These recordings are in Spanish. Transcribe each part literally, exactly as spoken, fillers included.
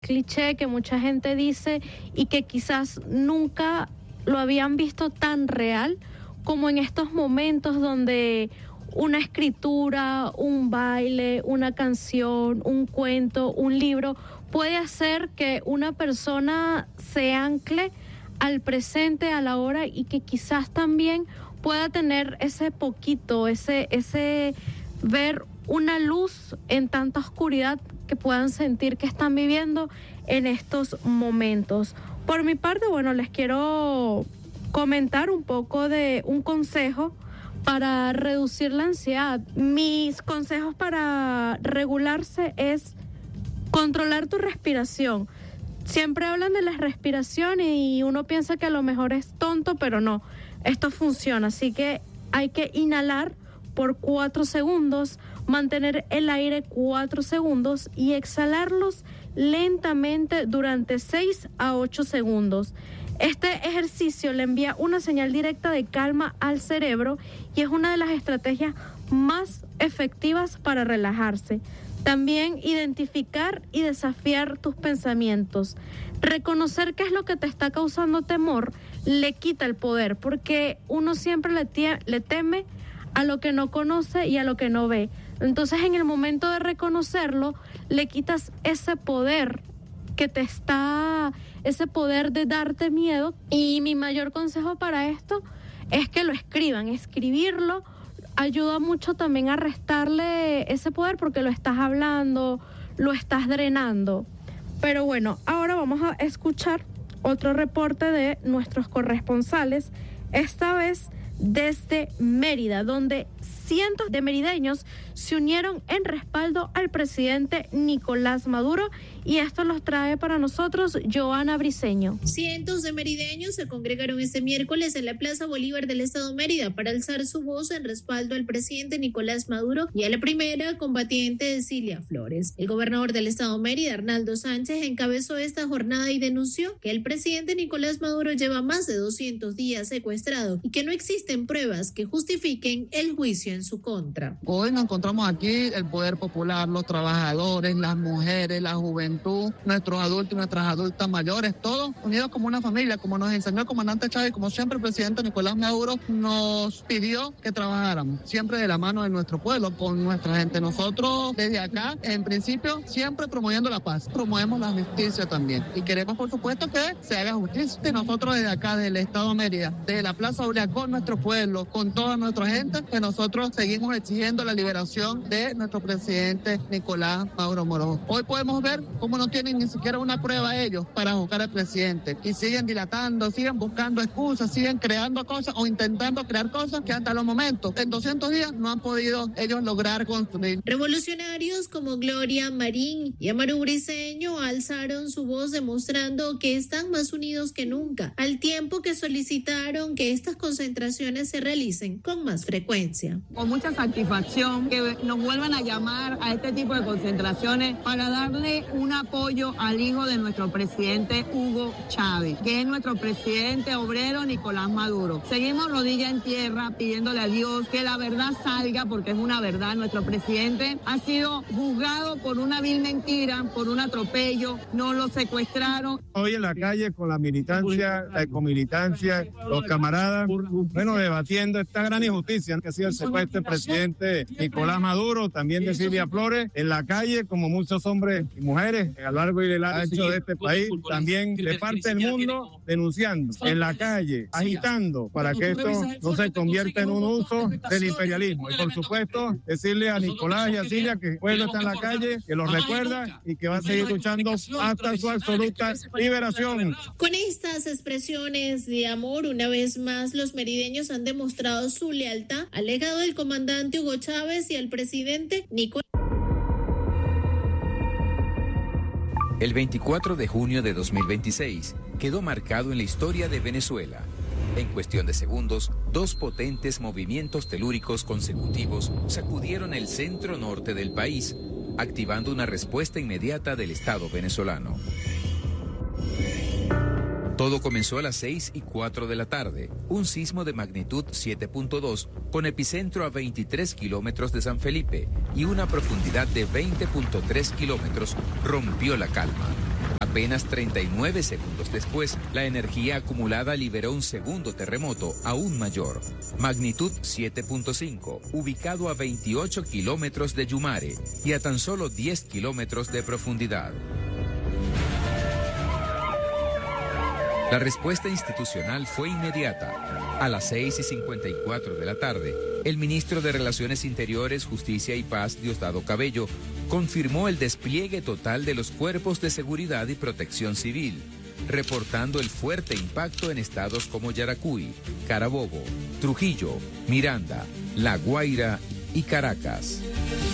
cliché que mucha gente dice y que quizás nunca lo habían visto tan real como en estos momentos donde una escritura, un baile, una canción, un cuento, un libro puede hacer que una persona se ancle al presente, a la hora, y que quizás también pueda tener ese poquito, ese, ese ver una luz en tanta oscuridad que puedan sentir que están viviendo en estos momentos. Por mi parte, bueno, les quiero comentar un poco de un consejo para reducir la ansiedad. Mis consejos para regularse es controlar tu respiración. Siempre hablan de la respiración y uno piensa que a lo mejor es tonto, pero no, esto funciona. Así que hay que inhalar por cuatro segundos, mantener el aire cuatro segundos y exhalarlos lentamente durante seis a ocho segundos. Este ejercicio le envía una señal directa de calma al cerebro y es una de las estrategias más efectivas para relajarse. También identificar y desafiar tus pensamientos. Reconocer qué es lo que te está causando temor le quita el poder, porque uno siempre le, tie- le teme a lo que no conoce y a lo que no ve. Entonces, en el momento de reconocerlo, le quitas ese poder que te está, ese poder de darte miedo. Y mi mayor consejo para esto es que lo escriban. Escribirlo ayuda mucho también a restarle ese poder, porque lo estás hablando, lo estás drenando. Pero bueno, ahora vamos a escuchar otro reporte de nuestros corresponsales, esta vez desde Mérida, donde cientos de merideños se unieron en respaldo al presidente Nicolás Maduro, y esto los trae para nosotros Joana Briceño. Cientos de merideños se congregaron este miércoles en la Plaza Bolívar del Estado Mérida para alzar su voz en respaldo al presidente Nicolás Maduro y a la primera combatiente Cilia Flores. El gobernador del Estado Mérida, Arnaldo Sánchez, encabezó esta jornada y denunció que el presidente Nicolás Maduro lleva más de doscientos días secuestrado y que no existen pruebas que justifiquen el juicio en su contra. Hoy nos encontramos aquí el poder popular, los trabajadores, las mujeres, la juventud, nuestros adultos y nuestras adultas mayores, todos unidos como una familia, como nos enseñó el comandante Chávez, como siempre el presidente Nicolás Maduro nos pidió que trabajáramos, siempre de la mano de nuestro pueblo, con nuestra gente. Nosotros desde acá, en principio, siempre promoviendo la paz, promovemos la justicia también, y queremos por supuesto que se haga justicia. Y nosotros desde acá, del Estado Mérida, de la Plaza Bolívar, con nuestro pueblo, con toda nuestra gente, que nosotros seguimos exigiendo la liberación de nuestro presidente Nicolás Maduro Morojo. Hoy podemos ver cómo no tienen ni siquiera una prueba ellos para juzgar al presidente, y siguen dilatando, siguen buscando excusas, siguen creando cosas o intentando crear cosas que hasta los momentos, en doscientos días, no han podido ellos lograr construir. Revolucionarios como Gloria Marín y Amaru Briceño alzaron su voz demostrando que están más unidos que nunca, al tiempo que solicitaron que estas concentraciones se realicen con más frecuencia. Con mucha satisfacción que nos vuelvan a llamar a este tipo de concentraciones para darle un apoyo al hijo de nuestro presidente Hugo Chávez, que es nuestro presidente obrero Nicolás Maduro. Seguimos rodilla en tierra pidiéndole a Dios que la verdad salga, porque es una verdad. Nuestro presidente ha sido juzgado por una vil mentira, por un atropello, no lo secuestraron. Hoy en la calle con la militancia, la ecomilitancia, los camaradas, bueno, debatiendo esta gran injusticia que ha sido el secuestro del presidente Nicolás Maduro, también de Cilia Flores, en la calle, como muchos hombres y mujeres a lo largo y del ancho de este país, también de parte del mundo, denunciando en la calle, agitando para que esto no se convierta en un uso del imperialismo. Y por supuesto, decirle a Nicolás y a Cilia que el pueblo está en la calle, que los recuerda y que va a seguir luchando hasta su absoluta liberación. Con estas expresiones de amor, una vez más, los merideños han demostrado su lealtad al legado del comandante Hugo Chávez y al presidente Nicolás. El veinticuatro de junio de dos mil veintiséis quedó marcado en la historia de Venezuela. En cuestión de segundos, dos potentes movimientos telúricos consecutivos sacudieron el centro norte del país, activando una respuesta inmediata del Estado venezolano. Todo comenzó a las seis y cuatro de la tarde. Un sismo de magnitud siete punto dos, con epicentro a veintitrés kilómetros de San Felipe y una profundidad de veinte punto tres kilómetros, rompió la calma. apenas treinta y nueve segundos después, la energía acumulada liberó un segundo terremoto aún mayor, magnitud siete punto cinco, ubicado a veintiocho kilómetros de Yumare y a tan solo diez kilómetros de profundidad. La respuesta institucional fue inmediata. A las seis y cincuenta y cuatro de la tarde, el ministro de Relaciones Interiores, Justicia y Paz, Diosdado Cabello, confirmó el despliegue total de los cuerpos de seguridad y protección civil, reportando el fuerte impacto en estados como Yaracuy, Carabobo, Trujillo, Miranda, La Guaira y Caracas.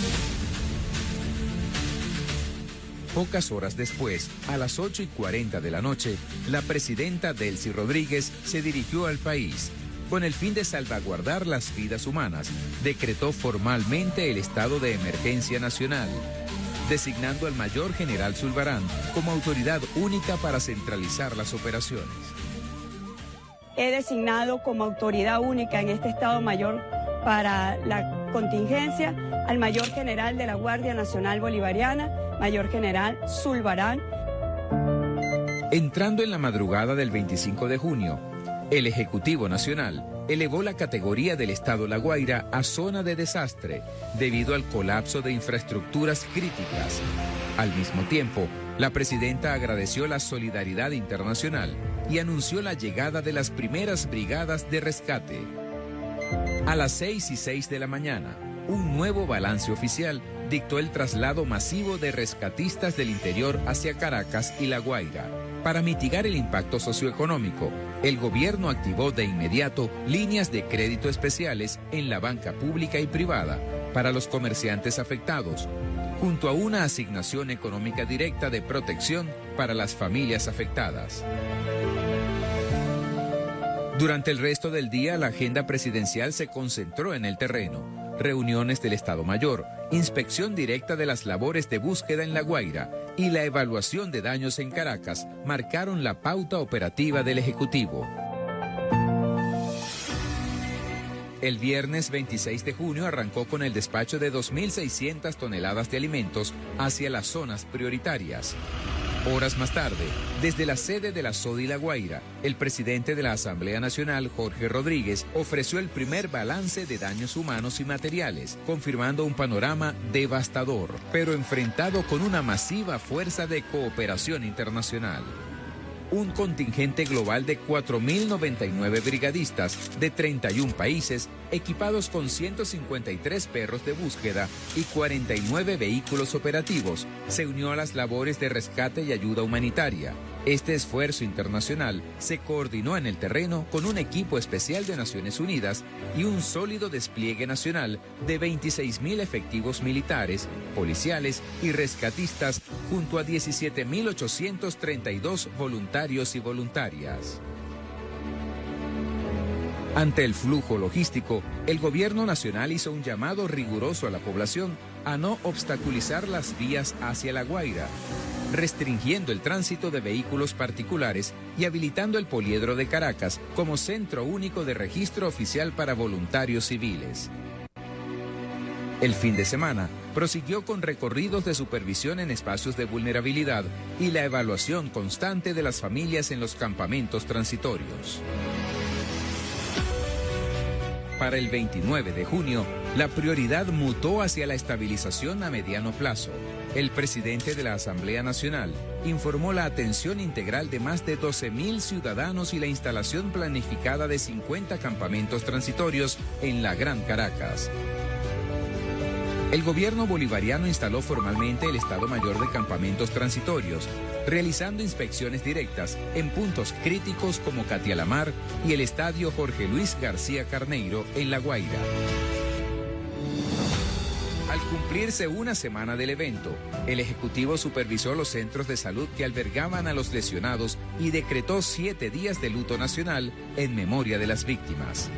Pocas horas después, a las ocho y cuarenta de la noche, la presidenta Delcy Rodríguez se dirigió al país. Con el fin de salvaguardar las vidas humanas, decretó formalmente el estado de emergencia nacional, designando al mayor general Zulbarán como autoridad única para centralizar las operaciones. He designado como autoridad única en este Estado Mayor para la contingencia al mayor general de la Guardia Nacional Bolivariana, Mayor General Zulbarán. Entrando en la madrugada del veinticinco de junio, el Ejecutivo Nacional elevó la categoría del Estado La Guaira a zona de desastre debido al colapso de infraestructuras críticas. Al mismo tiempo, la presidenta agradeció la solidaridad internacional y anunció la llegada de las primeras brigadas de rescate. A las seis y seis de la mañana, un nuevo balance oficial dictó el traslado masivo de rescatistas del interior hacia Caracas y La Guaira. Para mitigar el impacto socioeconómico, el gobierno activó de inmediato líneas de crédito especiales en la banca pública y privada para los comerciantes afectados, junto a una asignación económica directa de protección para las familias afectadas. Durante el resto del día, la agenda presidencial se concentró en el terreno. Reuniones del Estado Mayor, inspección directa de las labores de búsqueda en La Guaira y la evaluación de daños en Caracas marcaron la pauta operativa del Ejecutivo. El viernes veintiséis de junio arrancó con el despacho de dos mil seiscientas toneladas de alimentos hacia las zonas prioritarias. Horas más tarde, desde la sede de la SODI La Guaira, el presidente de la Asamblea Nacional, Jorge Rodríguez, ofreció el primer balance de daños humanos y materiales, confirmando un panorama devastador, pero enfrentado con una masiva fuerza de cooperación internacional. Un contingente global de cuatro mil noventa y nueve brigadistas de treinta y un países, equipados con ciento cincuenta y tres perros de búsqueda y cuarenta y nueve vehículos operativos, se unió a las labores de rescate y ayuda humanitaria. Este esfuerzo internacional se coordinó en el terreno con un equipo especial de Naciones Unidas y un sólido despliegue nacional de veintiséis mil efectivos militares, policiales y rescatistas, junto a diecisiete mil ochocientos treinta y dos voluntarios y voluntarias. Ante el flujo logístico, el gobierno nacional hizo un llamado riguroso a la población a no obstaculizar las vías hacia La Guaira, restringiendo el tránsito de vehículos particulares y habilitando el poliedro de Caracas como centro único de registro oficial para voluntarios civiles. El fin de semana prosiguió con recorridos de supervisión en espacios de vulnerabilidad y la evaluación constante de las familias en los campamentos transitorios. Para el veintinueve de junio, la prioridad mutó hacia la estabilización a mediano plazo. El presidente de la Asamblea Nacional informó la atención integral de más de doce mil ciudadanos y la instalación planificada de cincuenta campamentos transitorios en la Gran Caracas. El gobierno bolivariano instaló formalmente el Estado Mayor de Campamentos Transitorios, realizando inspecciones directas en puntos críticos como Catialamar y el Estadio Jorge Luis García Carneiro en La Guaira. Al cumplirse una semana del evento, el Ejecutivo supervisó los centros de salud que albergaban a los lesionados y decretó siete días de luto nacional en memoria de las víctimas.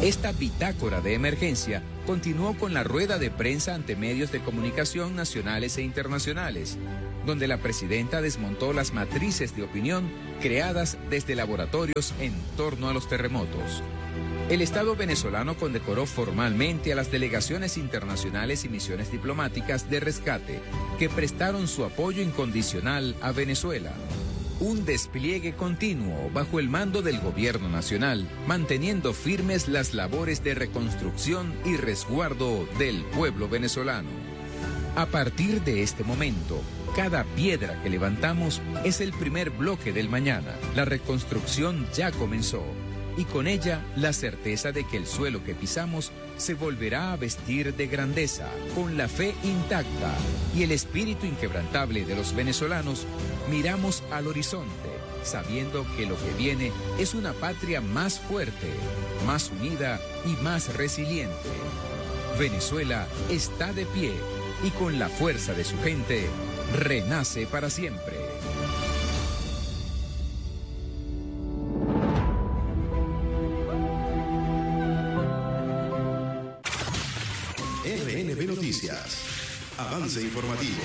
Esta bitácora de emergencia continuó con la rueda de prensa ante medios de comunicación nacionales e internacionales, donde la presidenta desmontó las matrices de opinión creadas desde laboratorios en torno a los terremotos. El Estado venezolano condecoró formalmente a las delegaciones internacionales y misiones diplomáticas de rescate que prestaron su apoyo incondicional a Venezuela. Un despliegue continuo bajo el mando del gobierno nacional, manteniendo firmes las labores de reconstrucción y resguardo del pueblo venezolano. A partir de este momento, cada piedra que levantamos es el primer bloque del mañana. La reconstrucción ya comenzó. Y con ella la certeza de que el suelo que pisamos se volverá a vestir de grandeza, con la fe intacta y el espíritu inquebrantable de los venezolanos. Miramos al horizonte, sabiendo que lo que viene es una patria más fuerte, más unida y más resiliente. Venezuela está de pie y con la fuerza de su gente renace para siempre. R N B Noticias. Avance informativo.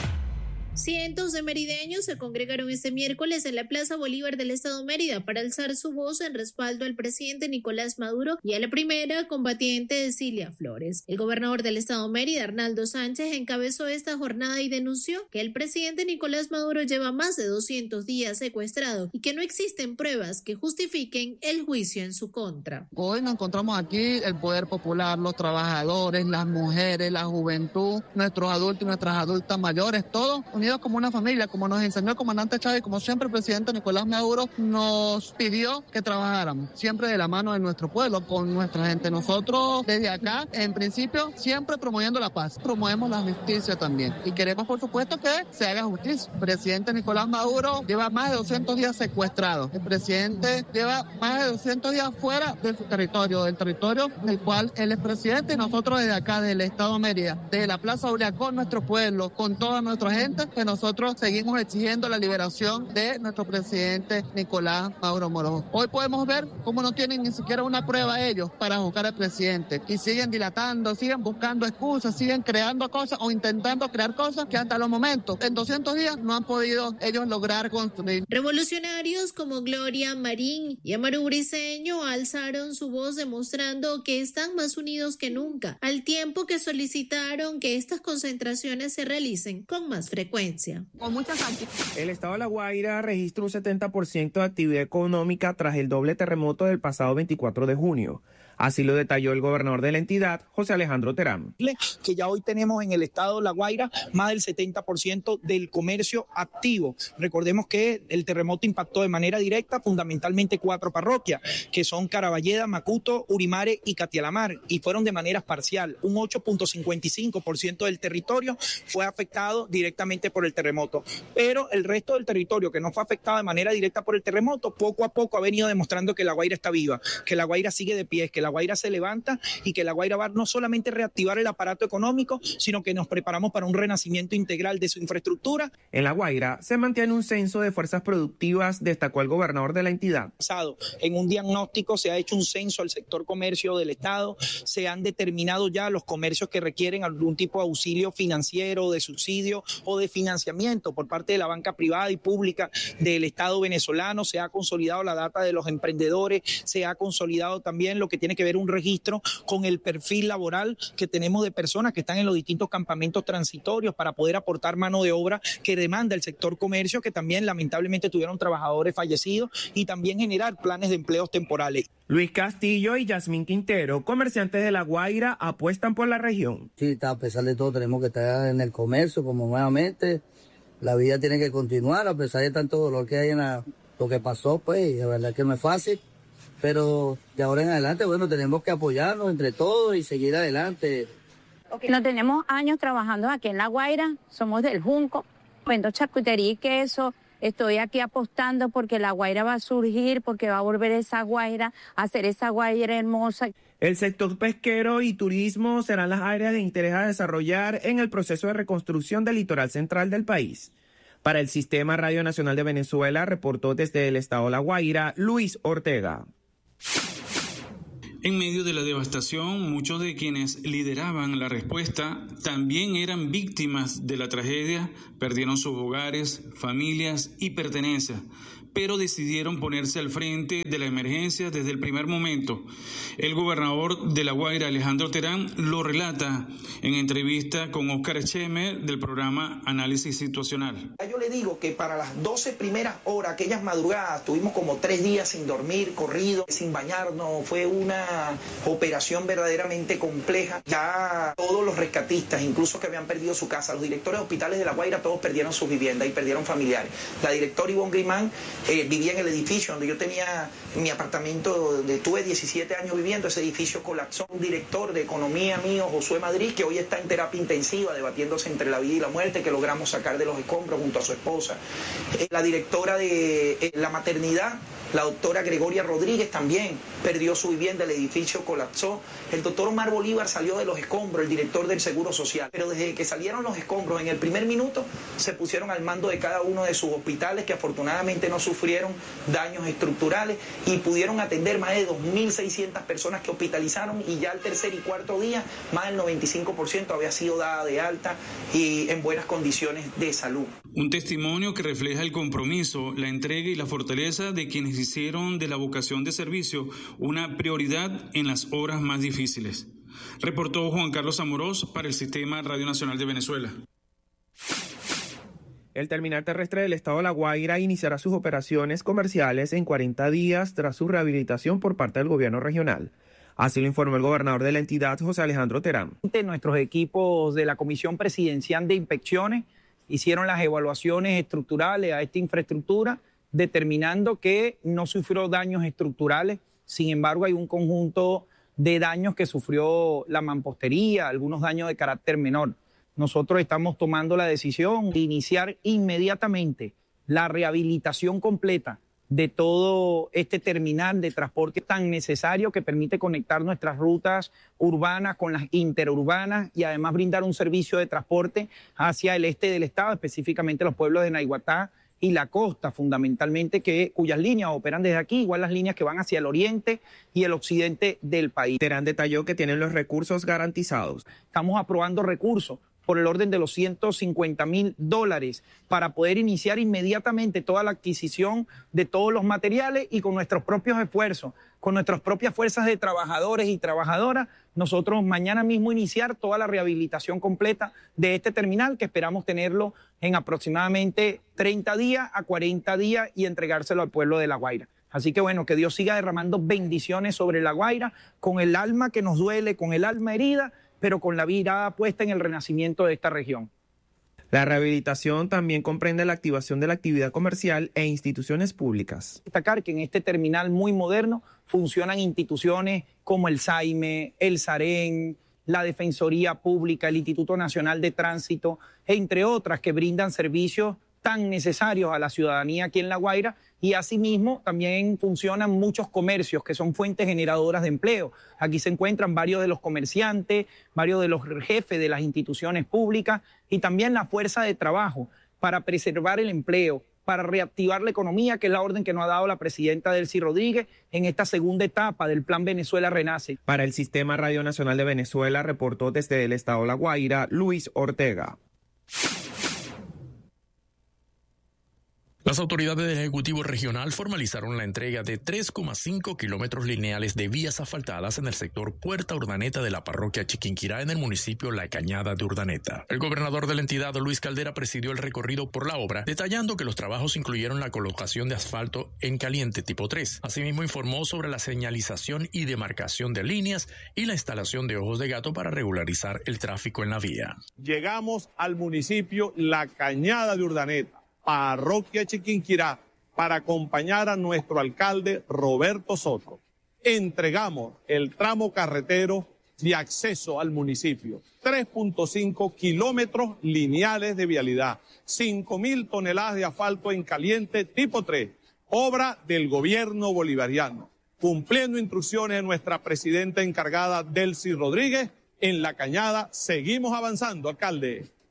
Cientos de merideños se congregaron este miércoles en la Plaza Bolívar del Estado Mérida para alzar su voz en respaldo al presidente Nicolás Maduro y a la primera combatiente Cilia Flores. El gobernador del Estado Mérida, Arnaldo Sánchez, encabezó esta jornada y denunció que el presidente Nicolás Maduro lleva más de doscientos días secuestrado y que no existen pruebas que justifiquen el juicio en su contra. Hoy nos encontramos aquí el poder popular, los trabajadores, las mujeres, la juventud, nuestros adultos y nuestras adultas mayores, todos unidos como una familia, como nos enseñó el comandante Chávez, como siempre el presidente Nicolás Maduro nos pidió que trabajáramos, siempre de la mano de nuestro pueblo, con nuestra gente. Nosotros desde acá, en principio, siempre promoviendo la paz, promovemos la justicia también y queremos por supuesto que se haga justicia. El presidente Nicolás Maduro lleva más de doscientos días secuestrado, el presidente lleva más de doscientos días fuera de su territorio, del territorio del cual él es presidente, y nosotros desde acá, del Estado Mérida, desde la Plaza Bolívar, con nuestro pueblo, con toda nuestra gente, que nosotros seguimos exigiendo la liberación de nuestro presidente Nicolás Maduro Morojo. Hoy podemos ver cómo no tienen ni siquiera una prueba ellos para juzgar al presidente y siguen dilatando, siguen buscando excusas, siguen creando cosas o intentando crear cosas que hasta los momentos, en doscientos días, no han podido ellos lograr construir. Revolucionarios como Gloria Marín y Amaru Briceño alzaron su voz demostrando que están más unidos que nunca, al tiempo que solicitaron que estas concentraciones se realicen con más frecuencia. Con muchas El estado de La Guaira registra un setenta por ciento de actividad económica tras el doble terremoto del pasado veinticuatro de junio. Así lo detalló el gobernador de la entidad, José Alejandro Terán. Que ya hoy tenemos en el estado de La Guaira más del setenta por ciento del comercio activo. Recordemos que el terremoto impactó de manera directa fundamentalmente cuatro parroquias, que son Caraballeda, Macuto, Urimare y Catialamar, y fueron de manera parcial. Un ocho punto cincuenta y cinco por ciento del territorio fue afectado directamente por el terremoto. Pero el resto del territorio que no fue afectado de manera directa por el terremoto, poco a poco ha venido demostrando que La Guaira está viva, que La Guaira sigue de pie, que La Guaira se levanta y que La Guaira va no solamente a reactivar el aparato económico, sino que nos preparamos para un renacimiento integral de su infraestructura. En La Guaira se mantiene un censo de fuerzas productivas, destacó el gobernador de la entidad. En un diagnóstico se ha hecho un censo al sector comercio del estado, se han determinado ya los comercios que requieren algún tipo de auxilio financiero, de subsidio o de financiamiento por parte de la banca privada y pública del estado venezolano. Se ha consolidado la data de los emprendedores, se ha consolidado también lo que tiene que ver un registro con el perfil laboral que tenemos de personas que están en los distintos campamentos transitorios para poder aportar mano de obra que demanda el sector comercio, que también lamentablemente tuvieron trabajadores fallecidos, y también generar planes de empleos temporales. Luis Castillo y Yasmín Quintero, comerciantes de La Guaira, apuestan por la región. Sí, a pesar de todo tenemos que estar en el comercio como nuevamente. La vida tiene que continuar a pesar de tanto dolor que hay en la, lo que pasó, pues, y la verdad que no es fácil. Pero de ahora en adelante, bueno, tenemos que apoyarnos entre todos y seguir adelante. Okay. No tenemos años trabajando aquí en La Guaira, somos del Junco, vendo charcutería y queso. Estoy aquí apostando porque La Guaira va a surgir, porque va a volver esa Guaira a ser esa Guaira hermosa. El sector pesquero y turismo serán las áreas de interés a desarrollar en el proceso de reconstrucción del litoral central del país. Para el Sistema Radio Nacional de Venezuela, reportó desde el estado de La Guaira, Luis Ortega. En medio de la devastación, muchos de quienes lideraban la respuesta también eran víctimas de la tragedia, perdieron sus hogares, familias y pertenencias, pero decidieron ponerse al frente de la emergencia desde el primer momento. El gobernador de La Guaira, Alejandro Terán, lo relata en entrevista con Oscar Echeme del programa Análisis Situacional. Yo le digo que para las doce primeras horas, aquellas madrugadas, tuvimos como tres días sin dormir, corrido, sin bañarnos, fue una operación verdaderamente compleja. Ya todos los rescatistas, incluso que habían perdido su casa, los directores de hospitales de La Guaira, todos perdieron sus viviendas y perdieron familiares. La directora Ivonne Grimán eh, vivía en el edificio donde yo tenía mi apartamento, donde tuve diecisiete años viviendo, ese edificio colapsó. Un director de economía mío, Josué Madrid, que hoy está en terapia intensiva, debatiéndose entre la vida y la muerte, que logramos sacar de los escombros junto a su esposa. Eh, la directora de eh, la maternidad, la doctora Gregoria Rodríguez, también perdió su vivienda, el edificio colapsó. El doctor Omar Bolívar salió de los escombros, el director del Seguro Social. Pero desde que salieron los escombros, en el primer minuto, se pusieron al mando de cada uno de sus hospitales, que afortunadamente no sufrieron daños estructurales y pudieron atender más de dos mil seiscientas personas que hospitalizaron, y ya el tercer y cuarto día, más del noventa y cinco por ciento había sido dada de alta y en buenas condiciones de salud. Un testimonio que refleja el compromiso, la entrega y la fortaleza de quienes hicieron de la vocación de servicio una prioridad en las horas más difíciles. Reportó Juan Carlos Amorós para el Sistema Radio Nacional de Venezuela. El terminal terrestre del estado de La Guaira iniciará sus operaciones comerciales en cuarenta días tras su rehabilitación por parte del gobierno regional. Así lo informó el gobernador de la entidad, José Alejandro Terán. Nuestros equipos de la Comisión Presidencial de Inspecciones hicieron las evaluaciones estructurales a esta infraestructura, determinando que no sufrió daños estructurales. Sin embargo, hay un conjunto de daños que sufrió la mampostería, algunos daños de carácter menor. Nosotros estamos tomando la decisión de iniciar inmediatamente la rehabilitación completa de todo este terminal de transporte tan necesario que permite conectar nuestras rutas urbanas con las interurbanas y además brindar un servicio de transporte hacia el este del estado, específicamente los pueblos de Naiguatá y la costa, fundamentalmente, que, cuyas líneas operan desde aquí, igual las líneas que van hacia el oriente y el occidente del país. Terán detalló que tienen los recursos garantizados. Estamos aprobando recursos por el orden de los ciento cincuenta mil dólares para poder iniciar inmediatamente toda la adquisición de todos los materiales y con nuestros propios esfuerzos, con nuestras propias fuerzas de trabajadores y trabajadoras, nosotros mañana mismo iniciar toda la rehabilitación completa de este terminal, que esperamos tenerlo en aproximadamente treinta días a cuarenta días y entregárselo al pueblo de La Guaira. Así que bueno, que Dios siga derramando bendiciones sobre La Guaira, con el alma que nos duele, con el alma herida, pero con la mirada puesta en el renacimiento de esta región. La rehabilitación también comprende la activación de la actividad comercial e instituciones públicas. Destacar que en este terminal muy moderno funcionan instituciones como el SAIME, el SAREN, la Defensoría Pública, el Instituto Nacional de Tránsito, entre otras que brindan servicios tan necesarios a la ciudadanía aquí en La Guaira, y asimismo también funcionan muchos comercios que son fuentes generadoras de empleo. Aquí se encuentran varios de los comerciantes, varios de los jefes de las instituciones públicas y también la fuerza de trabajo para preservar el empleo, para reactivar la economía, que es la orden que nos ha dado la presidenta Delcy Rodríguez en esta segunda etapa del Plan Venezuela Renace. Para el Sistema Radio Nacional de Venezuela, reportó desde el estado de La Guaira, Luis Ortega. Las autoridades del Ejecutivo Regional formalizaron la entrega de tres coma cinco kilómetros lineales de vías asfaltadas en el sector Puerta Urdaneta de la parroquia Chiquinquirá en el municipio La Cañada de Urdaneta. El gobernador de la entidad, Luis Caldera, presidió el recorrido por la obra, detallando que los trabajos incluyeron la colocación de asfalto en caliente tipo tres. Asimismo, informó sobre la señalización y demarcación de líneas y la instalación de ojos de gato para regularizar el tráfico en la vía. Llegamos al municipio La Cañada de Urdaneta, parroquia Chiquinquirá, para acompañar a nuestro alcalde Roberto Soto. Entregamos el tramo carretero de acceso al municipio, tres punto cinco kilómetros lineales de vialidad, cinco mil toneladas de asfalto en caliente tipo tres, obra del gobierno bolivariano, cumpliendo instrucciones de nuestra presidenta encargada Delcy Rodríguez. En La Cañada seguimos avanzando, alcalde.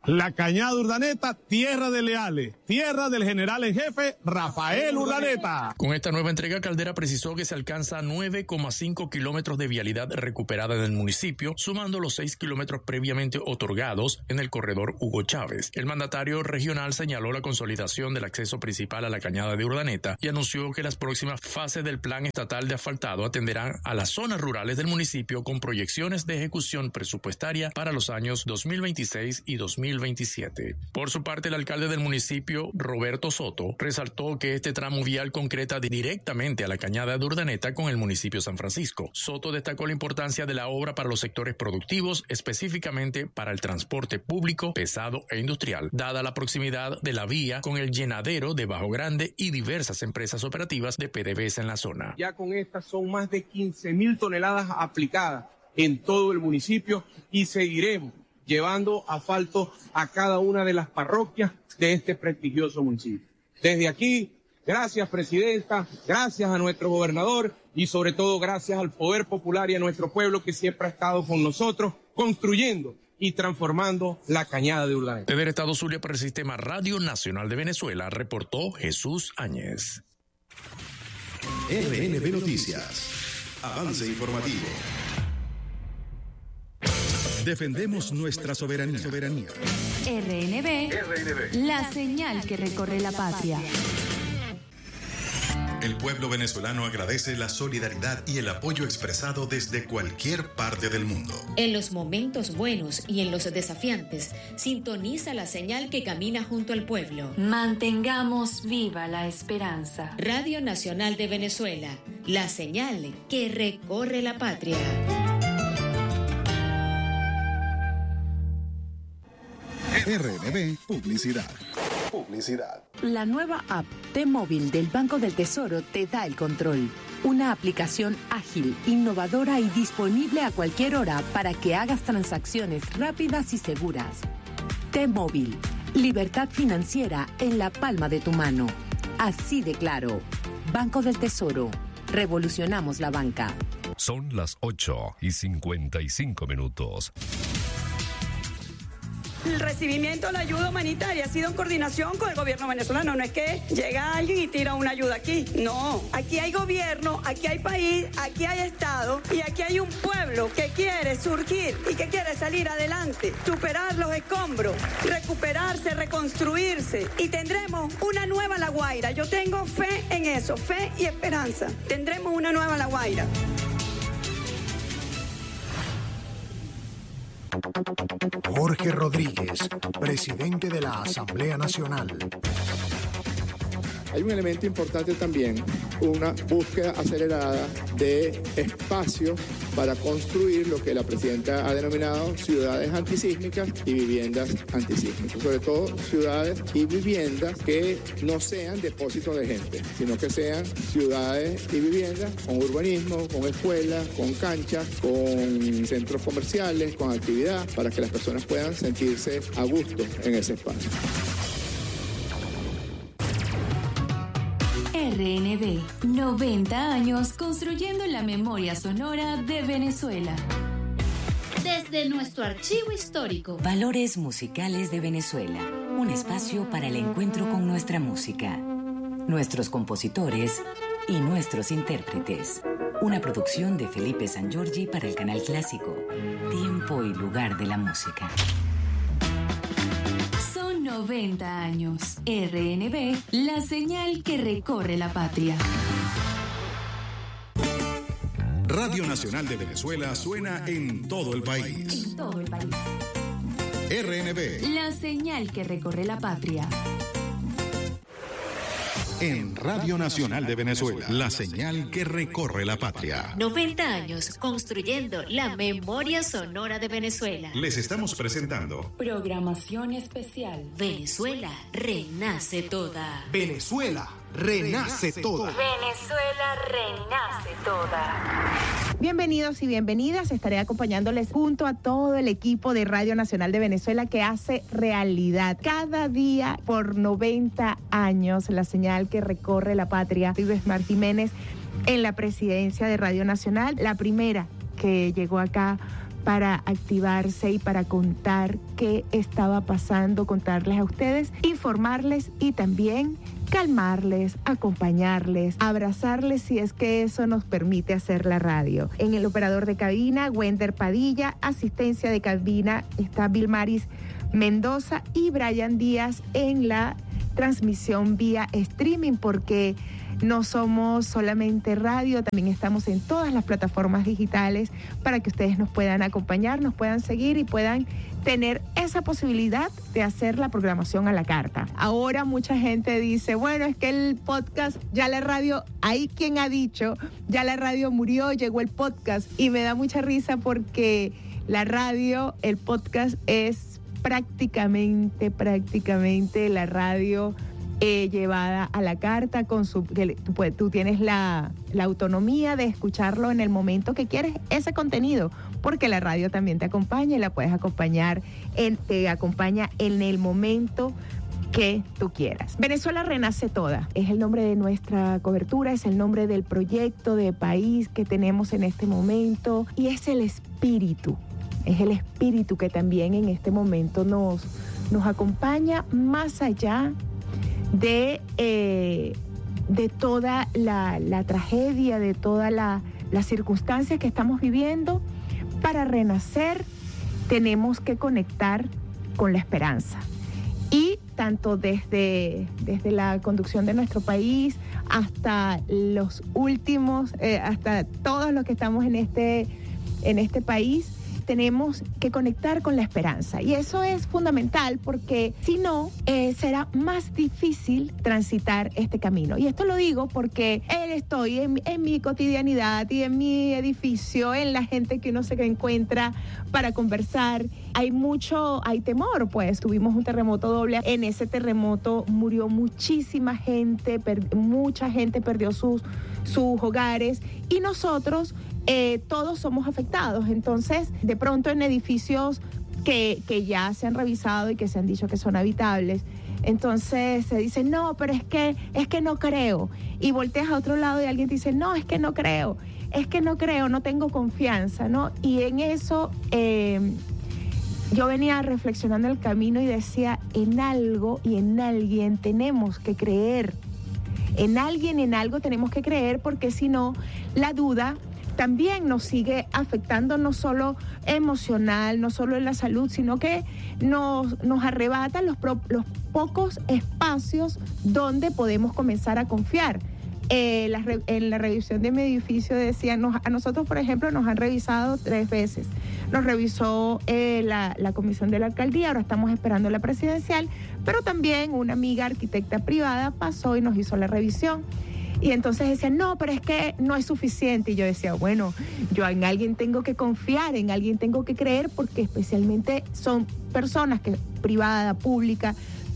La Cañada de Urdaneta, tierra de leales, tierra del general en jefe Rafael Urdaneta. Con esta nueva entrega, Caldera precisó que se alcanza nueve coma cinco kilómetros de vialidad recuperada en el municipio, sumando los seis kilómetros previamente otorgados en el corredor Hugo Chávez. El mandatario regional señaló la consolidación del acceso principal a la Cañada de Urdaneta y anunció que las próximas fases del plan estatal de asfaltado atenderán a las zonas rurales del municipio con proyecciones de ejecución presupuestaria para los años dos mil veintiséis y dos mil veintisiete. Por su parte, el alcalde del municipio, Roberto Soto, resaltó que este tramo vial concreta directamente a la Cañada de Urdaneta con el municipio San Francisco. Soto destacó la importancia de la obra para los sectores productivos, específicamente para el transporte público, pesado e industrial, dada la proximidad de la vía con el llenadero de Bajo Grande y diversas empresas operativas de P D V S en la zona. Ya con estas son más de quince mil toneladas aplicadas en todo el municipio y seguiremos llevando asfalto a cada una de las parroquias de este prestigioso municipio. Desde aquí, gracias, presidenta, gracias a nuestro gobernador y sobre todo gracias al poder popular y a nuestro pueblo que siempre ha estado con nosotros construyendo y transformando la Cañada de Urdaneta. Desde el Estado Zulia para el Sistema Radio Nacional de Venezuela, reportó Jesús Áñez. R N B Noticias. Avance informativo. Defendemos nuestra soberanía. soberanía. R N B, R N B, la señal que recorre la patria. El pueblo venezolano agradece la solidaridad y el apoyo expresado desde cualquier parte del mundo. En los momentos buenos y en los desafiantes, sintoniza la señal que camina junto al pueblo. Mantengamos viva la esperanza. Radio Nacional de Venezuela, la señal que recorre la patria. R N B Publicidad. Publicidad. La nueva app T-Móvil del Banco del Tesoro te da el control. Una aplicación ágil, innovadora y disponible a cualquier hora para que hagas transacciones rápidas y seguras. T-Móvil. Libertad financiera en la palma de tu mano. Así de claro. Banco del Tesoro. Revolucionamos la banca. Son las ocho y cincuenta y cinco minutos. El recibimiento de la ayuda humanitaria ha sido en coordinación con el gobierno venezolano. No es que llega alguien y tira una ayuda aquí. No, aquí hay gobierno, aquí hay país, aquí hay Estado y aquí hay un pueblo que quiere surgir y que quiere salir adelante, superar los escombros, recuperarse, reconstruirse y tendremos una nueva La Guaira. Yo tengo fe en eso, fe y esperanza. Tendremos una nueva La Guaira. Jorge Rodríguez, presidente de la Asamblea Nacional. Hay un elemento importante también, una búsqueda acelerada de espacio para construir lo que la presidenta ha denominado ciudades antisísmicas y viviendas antisísmicas. Sobre todo ciudades y viviendas que no sean depósitos de gente, sino que sean ciudades y viviendas con urbanismo, con escuelas, con canchas, con centros comerciales, con actividad, para que las personas puedan sentirse a gusto en ese espacio. R N B, noventa años construyendo la memoria sonora de Venezuela. Desde nuestro archivo histórico. Valores musicales de Venezuela. Un espacio para el encuentro con nuestra música, nuestros compositores y nuestros intérpretes. Una producción de Felipe Sangiorgi para el Canal Clásico. Tiempo y lugar de la música. noventa años. R N B, la señal que recorre la patria. Radio Nacional de Venezuela suena en todo el país. En todo el país. R N B, la señal que recorre la patria. En Radio Nacional de Venezuela, la señal que recorre la patria. noventa años construyendo la memoria sonora de Venezuela. Les estamos presentando programación especial. Venezuela renace toda. Venezuela renace toda. Venezuela renace toda. Bienvenidos y bienvenidas. Estaré acompañándoles junto a todo el equipo de Radio Nacional de Venezuela que hace realidad cada día por noventa años la señal que recorre la patria. Vives Mar Jiménez en la presidencia de Radio Nacional, la primera que llegó acá para activarse y para contar qué estaba pasando, contarles a ustedes, informarles y también calmarles, acompañarles, abrazarles si es que eso nos permite hacer la radio. En el operador de cabina, Wender Padilla, asistencia de cabina está Vilmaris Mendoza y Brian Díaz en la transmisión vía streaming, porque no somos solamente radio, también estamos en todas las plataformas digitales para que ustedes nos puedan acompañar, nos puedan seguir y puedan tener esa posibilidad de hacer la programación a la carta. Ahora mucha gente dice, bueno, es que el podcast, ya la radio, hay quien ha dicho, ya la radio murió, llegó el podcast, y me da mucha risa porque la radio, el podcast es prácticamente, prácticamente la radio Eh, llevada a la carta, con su, que, pues, tú tienes la, la autonomía de escucharlo en el momento que quieres ese contenido, porque la radio también te acompaña y la puedes acompañar, en, te acompaña en el momento que tú quieras. Venezuela renace toda, es el nombre de nuestra cobertura, es el nombre del proyecto de país que tenemos en este momento y es el espíritu, es el espíritu que también en este momento nos, nos acompaña más allá de, eh, de toda la, la tragedia, de todas la, las circunstancias que estamos viviendo. Para renacer tenemos que conectar con la esperanza. Y tanto desde, desde la conducción de nuestro país hasta los últimos, eh, hasta todos los que estamos en este, en este país, tenemos que conectar con la esperanza. Y eso es fundamental porque si no, eh, será más difícil transitar este camino. Y esto lo digo porque estoy en, en mi cotidianidad y en mi edificio, en la gente que uno se encuentra para conversar. Hay mucho, hay temor, pues tuvimos un terremoto doble. En ese terremoto murió muchísima gente, per, mucha gente perdió sus, sus hogares y nosotros Eh, todos somos afectados. Entonces, de pronto en edificios que, que ya se han revisado y que se han dicho que son habitables, entonces se dice, no, pero es que, es que no creo. Y volteas a otro lado y alguien te dice, no, es que no creo, es que no creo, no tengo confianza, ¿no? Y en eso eh, yo venía reflexionando el camino y decía, en algo y en alguien tenemos que creer. En alguien y en algo tenemos que creer, porque si no, la duda también nos sigue afectando, no solo emocional, no solo en la salud, sino que nos, nos arrebata los, pro, los pocos espacios donde podemos comenzar a confiar. Eh, la, en la revisión de mi edificio decían, nos, a nosotros, por ejemplo, nos han revisado tres veces. Nos revisó eh, la, la comisión de la alcaldía, ahora estamos esperando la presidencial, pero también una amiga arquitecta privada pasó y nos hizo la revisión. Y entonces decían, no, pero es que no es suficiente. Y yo decía, bueno, yo en alguien tengo que confiar, en alguien tengo que creer, porque especialmente son personas que, privada, pública,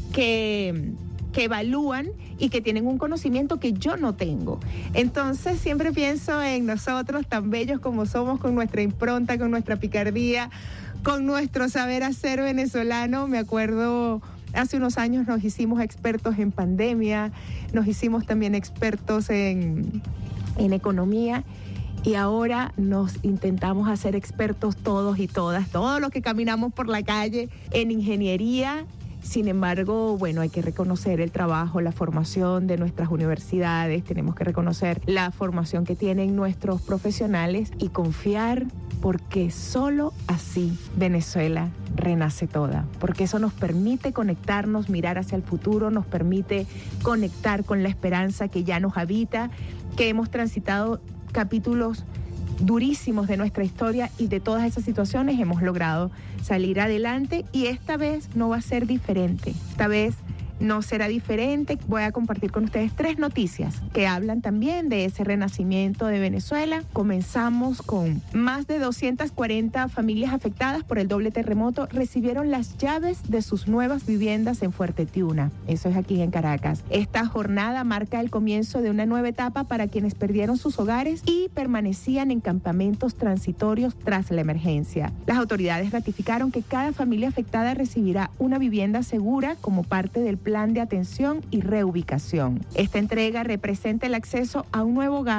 que, que evalúan y que tienen un conocimiento que yo no tengo. Entonces siempre pienso en nosotros, tan bellos como somos, con nuestra impronta, con nuestra picardía, con nuestro saber hacer venezolano. Me acuerdo, hace unos años nos hicimos expertos en pandemia, nos hicimos también expertos en, en economía, y ahora nos intentamos hacer expertos todos y todas, todos los que caminamos por la calle, en ingeniería. Sin embargo, bueno, hay que reconocer el trabajo, la formación de nuestras universidades, tenemos que reconocer la formación que tienen nuestros profesionales y confiar, porque solo así Venezuela renace toda, porque eso nos permite conectarnos, mirar hacia el futuro, nos permite conectar con la esperanza que ya nos habita, que hemos transitado capítulos durísimos de nuestra historia y de todas esas situaciones hemos logrado salir adelante, y esta vez no va a ser diferente. Esta vez no será diferente. Voy a compartir con ustedes tres noticias que hablan también de ese renacimiento de Venezuela. Comenzamos con más de doscientas cuarenta familias afectadas por el doble terremoto recibieron las llaves de sus nuevas viviendas en Fuerte Tiuna. Eso es aquí en Caracas. Esta jornada marca el comienzo de una nueva etapa para quienes perdieron sus hogares y permanecían en campamentos transitorios tras la emergencia. Las autoridades ratificaron que cada familia afectada recibirá una vivienda segura como parte del plan plan de atención y reubicación. Esta entrega representa el acceso a un nuevo hogar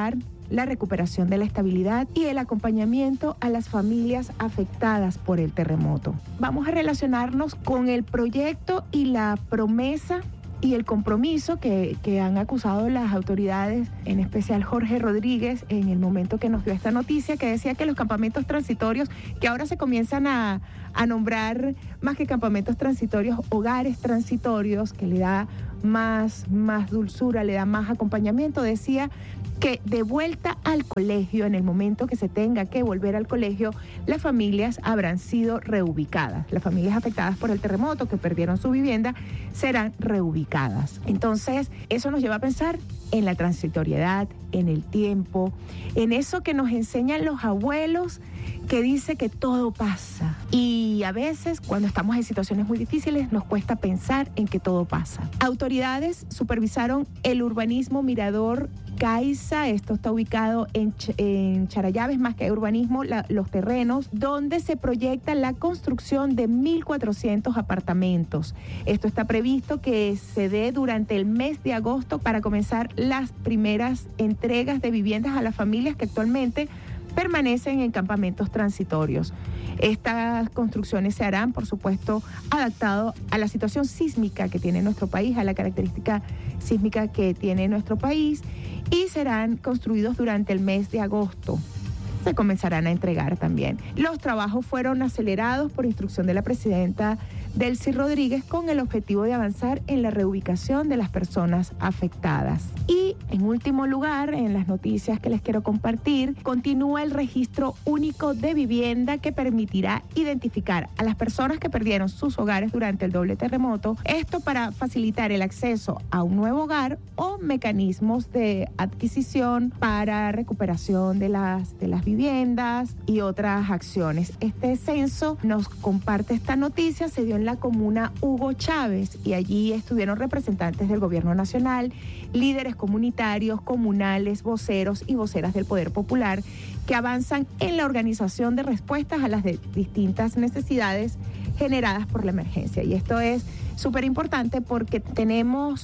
la recuperación de la estabilidad y el acompañamiento a las familias afectadas por el terremoto. Vamos a relacionarnos con el proyecto y la promesa y el compromiso que, que han acusado las autoridades, en especial Jorge Rodríguez, en el momento que nos dio esta noticia, que decía que los campamentos transitorios, que ahora se comienzan a, a nombrar más que campamentos transitorios, hogares transitorios, que le da más, más dulzura, le da más acompañamiento, decía que de vuelta al colegio, en el momento que se tenga que volver al colegio, las familias habrán sido reubicadas. Las familias afectadas por el terremoto que perdieron su vivienda serán reubicadas. Entonces, eso nos lleva a pensar en la transitoriedad, en el tiempo, en eso que nos enseñan los abuelos, que dice que todo pasa. Y a veces, cuando estamos en situaciones muy difíciles, nos cuesta pensar en que todo pasa. Autoridades supervisaron el urbanismo Mirador Caiza. Esto está ubicado en, Ch- en Charayaves, más que urbanismo, la, los terrenos, donde se proyecta la construcción de mil cuatrocientos apartamentos. Esto está previsto que se dé durante el mes de agosto para comenzar las primeras entregas de viviendas a las familias que actualmente permanecen en campamentos transitorios. Estas construcciones se harán, por supuesto, adaptado a la situación sísmica que tiene nuestro país, a la característica sísmica que tiene nuestro país, y serán construidos durante el mes de agosto. Se comenzarán a entregar también. Los trabajos fueron acelerados por instrucción de la presidenta Delcy Rodríguez con el objetivo de avanzar en la reubicación de las personas afectadas. Y en último lugar, en las noticias que les quiero compartir, continúa el registro único de vivienda que permitirá identificar a las personas que perdieron sus hogares durante el doble terremoto, esto para facilitar el acceso a un nuevo hogar o mecanismos de adquisición para recuperación de las, de las viviendas y otras acciones. Este censo nos comparte esta noticia, se dio en la comuna Hugo Chávez y allí estuvieron representantes del gobierno nacional, líderes comunitarios, comunales, voceros y voceras del Poder Popular que avanzan en la organización de respuestas a las de distintas necesidades generadas por la emergencia. Y esto es súper importante porque tenemos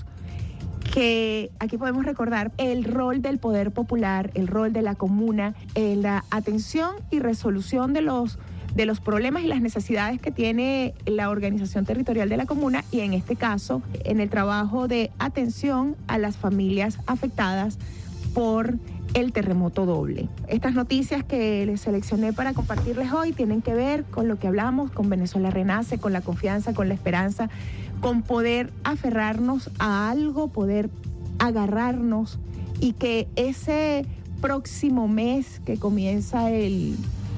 que, aquí podemos recordar el rol del Poder Popular, el rol de la comuna en la atención y resolución de los de los problemas y las necesidades que tiene la organización territorial de la comuna y en este caso en el trabajo de atención a las familias afectadas por el terremoto doble. Estas noticias que les seleccioné para compartirles hoy tienen que ver con lo que hablamos, con Venezuela Renace, con la confianza, con la esperanza, con poder aferrarnos a algo, poder agarrarnos y que ese próximo mes que comienza el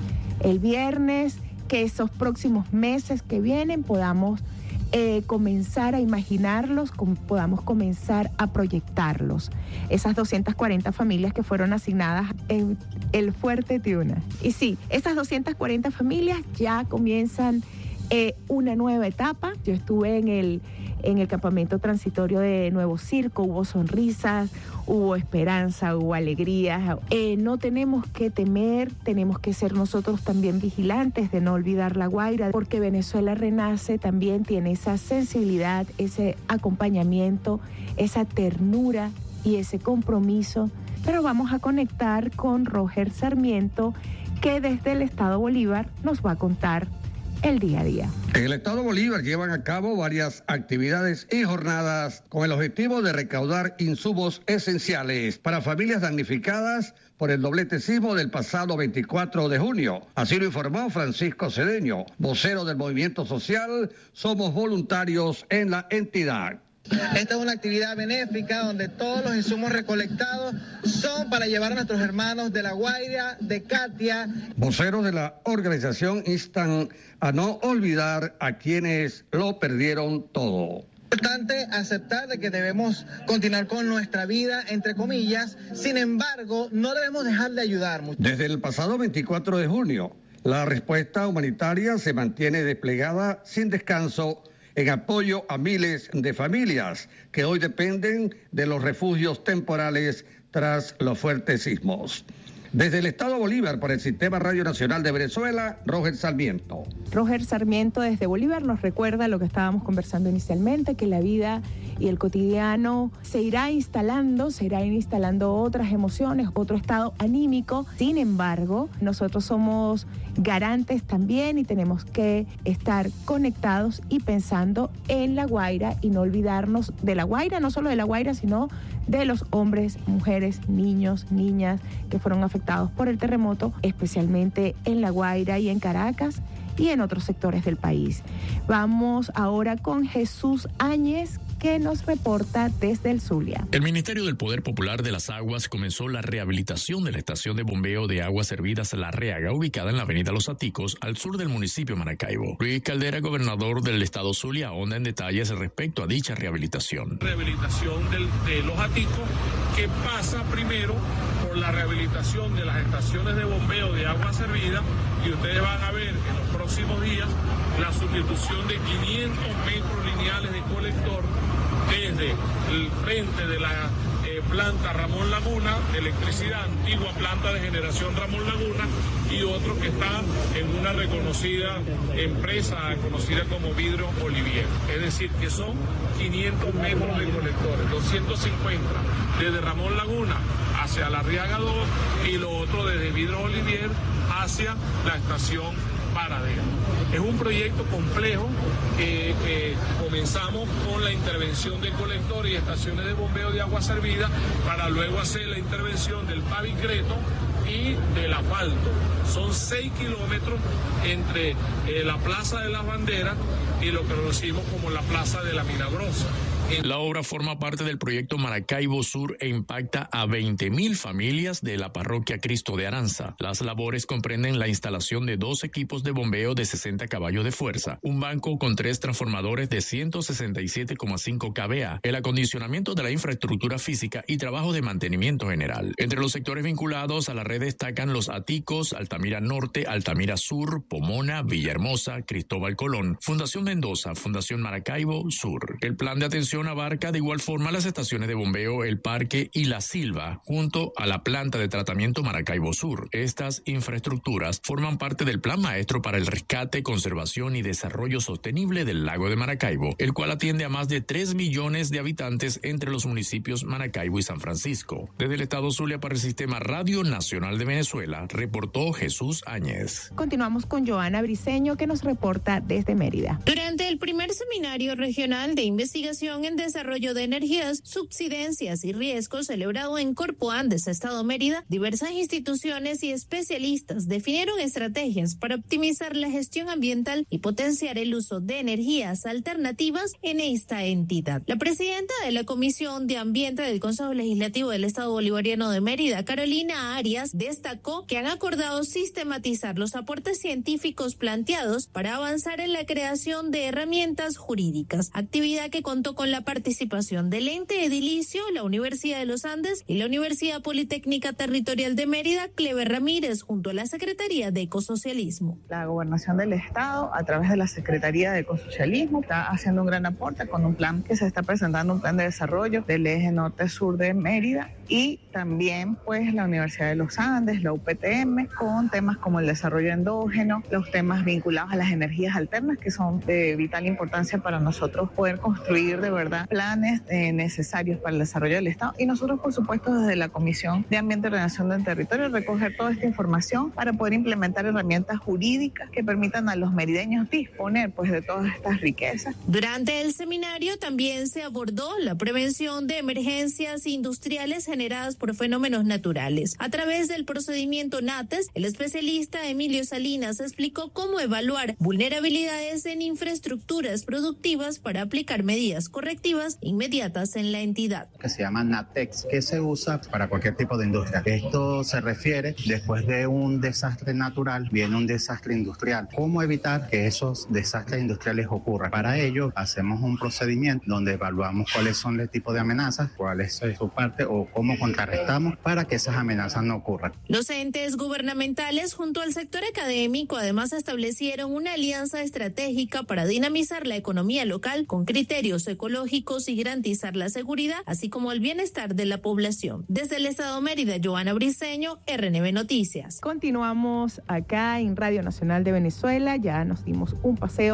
el viernes, que esos próximos meses que vienen podamos eh, comenzar a imaginarlos, com- podamos comenzar a proyectarlos. Esas doscientas cuarenta familias que fueron asignadas en el Fuerte Tiuna. Y sí, esas doscientas cuarenta familias ya comienzan eh, una nueva etapa. Yo estuve en el, en el campamento transitorio de Nuevo Circo, hubo sonrisas, hubo esperanza, hubo alegría. Eh, no tenemos que temer, tenemos que ser nosotros también vigilantes de no olvidar La Guaira, porque Venezuela Renace también tiene esa sensibilidad, ese acompañamiento, esa ternura y ese compromiso. Pero vamos a conectar con Roger Sarmiento, que desde el Estado Bolívar nos va a contar el día a día. En el Estado Bolívar llevan a cabo varias actividades y jornadas con el objetivo de recaudar insumos esenciales para familias damnificadas por el doblete sismo del pasado veinticuatro de junio. Así lo informó Francisco Cedeño, vocero del movimiento social Somos Voluntarios en la entidad. Esta es una actividad benéfica donde todos los insumos recolectados son para llevar a nuestros hermanos de La Guaira, de Catia. Voceros de la organización instan a no olvidar a quienes lo perdieron todo. Es importante aceptar de que debemos continuar con nuestra vida, entre comillas, sin embargo, no debemos dejar de ayudar. Desde el pasado veinticuatro de junio, la respuesta humanitaria se mantiene desplegada sin descanso en apoyo a miles de familias que hoy dependen de los refugios temporales tras los fuertes sismos. Desde el Estado Bolívar, para el Sistema Radio Nacional de Venezuela, Roger Sarmiento. Roger Sarmiento desde Bolívar nos recuerda lo que estábamos conversando inicialmente, que la vida y el cotidiano se irá instalando, se irán instalando otras emociones, otro estado anímico. Sin embargo, nosotros somos garantes también y tenemos que estar conectados y pensando en La Guaira y no olvidarnos de La Guaira, no solo de La Guaira, sino de los hombres, mujeres, niños, niñas que fueron afectados por el terremoto, especialmente en La Guaira y en Caracas y en otros sectores del país. Vamos ahora con Jesús Áñez, que nos reporta desde el Zulia. El Ministerio del Poder Popular de las Aguas comenzó la rehabilitación de la estación de bombeo de aguas servidas La Reaga, ubicada en la avenida Los Aticos, al sur del municipio de Maracaibo. Luis Caldera, gobernador del estado Zulia, ahonda en detalles respecto a dicha rehabilitación. Rehabilitación del, de Los Aticos, que pasa primero por la rehabilitación de las estaciones de bombeo de agua servida, y ustedes van a ver en los próximos días la sustitución de quinientos metros lineales de colector desde el frente de la eh, planta Ramón Laguna, de electricidad, antigua planta de generación Ramón Laguna, y otro que está en una reconocida empresa conocida como Vidrio Olivier. Es decir, que son quinientos metros de colectores, doscientos cincuenta desde Ramón Laguna hacia La Riaga dos y lo otro desde Vidrio Olivier hacia la estación Paradero. Es un proyecto complejo que eh, comenzamos con la intervención de colectores y estaciones de bombeo de agua servida para luego hacer la intervención del pavicreto y del asfalto. Son seis kilómetros entre eh, la Plaza de las Banderas y lo que conocimos como la Plaza de la Milagrosa. La obra forma parte del proyecto Maracaibo Sur e impacta a veinte mil familias de la parroquia Cristo de Aranza. Las labores comprenden la instalación de dos equipos de bombeo de sesenta caballos de fuerza, un banco con tres transformadores de ciento sesenta y siete coma cinco kVA, el acondicionamiento de la infraestructura física y trabajo de mantenimiento general. Entre los sectores vinculados a la red destacan Los Aticos, Altamira Norte, Altamira Sur, Pomona, Villahermosa, Cristóbal Colón, Fundación Mendoza, Fundación Maracaibo Sur. El plan de atención abarca de igual forma las estaciones de bombeo El Parque y La Silva, junto a la planta de tratamiento Maracaibo Sur. Estas infraestructuras forman parte del Plan Maestro para el Rescate, Conservación y Desarrollo Sostenible del Lago de Maracaibo, el cual atiende a más de tres millones de habitantes entre los municipios Maracaibo y San Francisco. Desde el estado Zulia para el Sistema Radio Nacional de Venezuela, reportó Jesús Áñez. Continuamos con Joana Briceño, que nos reporta desde Mérida. Durante el primer seminario regional de investigación en desarrollo de energías, subsidencias y riesgos celebrado en Corpo Andes, Estado Mérida, diversas instituciones y especialistas definieron estrategias para optimizar la gestión ambiental y potenciar el uso de energías alternativas en esta entidad. La presidenta de la Comisión de Ambiente del Consejo Legislativo del Estado Bolivariano de Mérida, Carolina Arias, destacó que han acordado sistematizar los aportes científicos planteados para avanzar en la creación de herramientas jurídicas, actividad que contó con la participación del ente edilicio, la Universidad de los Andes y la Universidad Politécnica Territorial de Mérida, Clever Ramírez, junto a la Secretaría de Ecosocialismo. La Gobernación del Estado, a través de la Secretaría de Ecosocialismo, está haciendo un gran aporte con un plan que se está presentando, un plan de desarrollo del eje norte-sur de Mérida, y también pues la Universidad de los Andes, la U P T M, con temas como el desarrollo endógeno, los temas vinculados a las energías alternas, que son de vital importancia para nosotros poder construir de verdad planes eh, necesarios para el desarrollo del Estado. Y nosotros, por supuesto, desde la Comisión de Ambiente y Ordenación del Territorio, recoger toda esta información para poder implementar herramientas jurídicas que permitan a los merideños disponer pues de todas estas riquezas. Durante el seminario también se abordó la prevención de emergencias industriales generadas por fenómenos naturales. A través del procedimiento NATES, el especialista Emilio Salinas explicó cómo evaluar vulnerabilidades en infraestructuras productivas para aplicar medidas correctivas inmediatas en la entidad. Que se llama NATEX, que se usa para cualquier tipo de industria. Esto se refiere después de un desastre natural, viene un desastre industrial. ¿Cómo evitar que esos desastres industriales ocurran? Para ello hacemos un procedimiento donde evaluamos cuáles son el tipo de amenazas, cuál es su parte o cómo contrarrestamos para que esas amenazas no ocurran. Los entes gubernamentales junto al sector académico además establecieron una alianza estratégica para dinamizar la economía local con criterios ecológicos y garantizar la seguridad, así como el bienestar de la población. Desde el Estado Mérida, Joana Briceño, R N V Noticias. Continuamos acá en Radio Nacional de Venezuela, ya nos dimos un paseo